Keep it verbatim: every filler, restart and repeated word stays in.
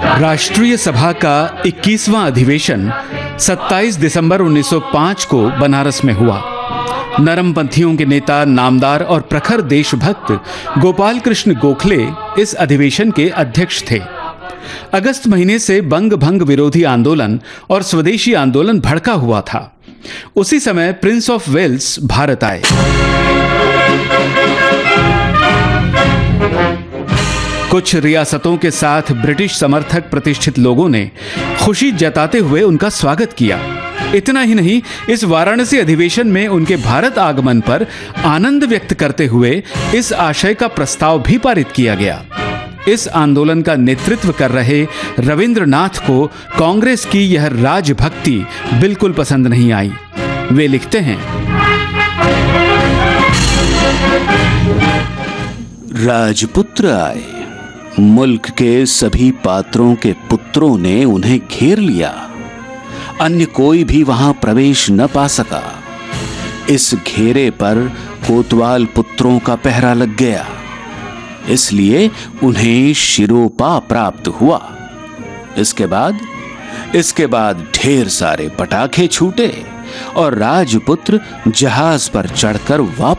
राष्ट्रीय सभा का इक्कीसवां अधिवेशन सत्ताईस दिसंबर उन्नीस सौ पाँच को बनारस में हुआ। नरमपंथियों के नेता, नामदार और प्रखर देशभक्त गोपाल कृष्ण गोखले इस अधिवेशन के अध्यक्ष थे। अगस्त महीने से बंग भंग विरोधी आंदोलन और स्वदेशी आंदोलन भड़का हुआ था। उसी समय प्रिंस ऑफ वेल्स भारत आए। कुछ रियासतों के साथ ब्रिटिश समर्थक प्रतिष्ठित लोगों ने खुशी जताते हुए उनका स्वागत किया। इतना ही नहीं, इस वाराणसी अधिवेशन में उनके भारत आगमन पर आनंद व्यक्त करते हुए इस आशय का प्रस्ताव भी पारित किया गया। इस आंदोलन का नेतृत्व कर रहे रविंद्रनाथ को कांग्रेस की यह राजभक्ति बिल्कुल पसंद नहीं आई। वे लिखते हैं, राजपुत्र आए, मुल्क के सभी पात्रों के पुत्रों ने उन्हें घेर लिया। अन्य कोई भी वहां प्रवेश न पा सका। इस घेरे पर कोतवाल पुत्रों का पहरा लग गया, इसलिए उन्हें शिरोपा प्राप्त हुआ। इसके बाद इसके बाद ढेर सारे पटाखे छूटे और राजपुत्र जहाज पर चढ़कर वापस